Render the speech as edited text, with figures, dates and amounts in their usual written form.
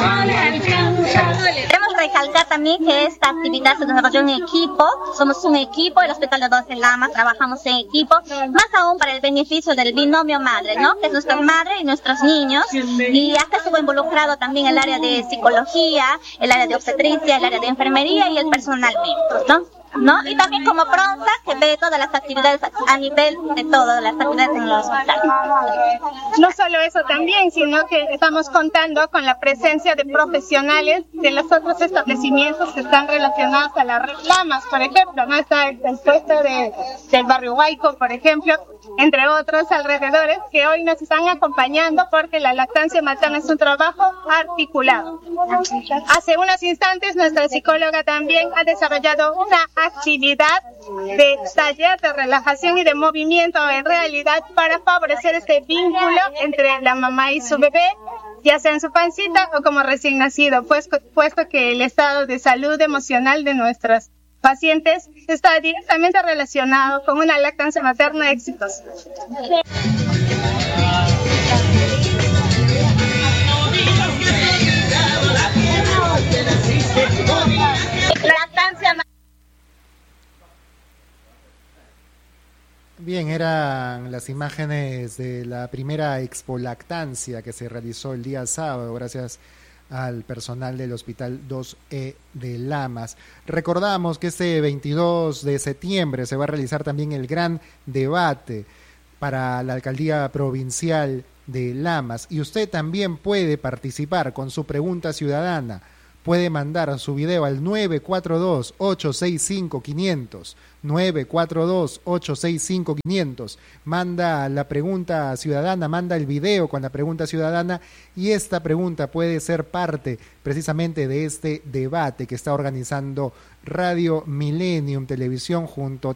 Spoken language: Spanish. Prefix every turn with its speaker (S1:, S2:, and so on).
S1: Queremos recalcar también que esta actividad se desarrolló en equipo, somos un equipo, el Hospital de 12 Lamas, trabajamos en equipo, más aún para el beneficio del binomio madre, ¿no? Que es nuestra madre y nuestros niños, y hasta estuvo involucrado también el área de psicología, el área de obstetricia, el área de enfermería y el personal médico, ¿no? Y también como PRONSA, que ve todas las actividades a nivel de todas las actividades en el hospital.
S2: No solo eso también, sino que estamos contando con la presencia de profesionales de los otros establecimientos que están relacionados a la red Lamas, por ejemplo, ¿no? Está el puesto del barrio Huayco, por ejemplo, entre otros alrededores, que hoy nos están acompañando porque la lactancia materna es un trabajo articulado. Hace unos instantes nuestra psicóloga también ha desarrollado una actividad de taller de relajación y de movimiento en realidad para favorecer este vínculo entre la mamá y su bebé, ya sea en su pancita o como recién nacido, puesto que el estado de salud emocional de nuestras pacientes está directamente relacionado con una lactancia materna exitosa. Lactancia.
S3: Bien, eran las imágenes de la primera Expo Lactancia que se realizó el día sábado, gracias al personal del Hospital 2E de Lamas. Recordamos que este 22 de septiembre se va a realizar también el gran debate para la Alcaldía Provincial de Lamas y usted también puede participar con su pregunta ciudadana. Puede mandar su video al 942-865-500, 942-865-500. Manda la pregunta ciudadana, manda el video con la pregunta ciudadana y esta pregunta puede ser parte precisamente de este debate que está organizando Radio Millennium Televisión junto